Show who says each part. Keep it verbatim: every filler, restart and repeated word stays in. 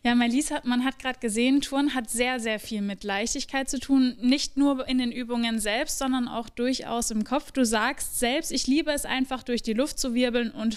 Speaker 1: Ja, Marlies, hat, man hat gerade gesehen, Turnen hat sehr, sehr viel mit Leichtigkeit zu tun. Nicht nur in den Übungen selbst, sondern auch durchaus im Kopf. Du sagst selbst, ich liebe es einfach, durch die Luft zu wirbeln und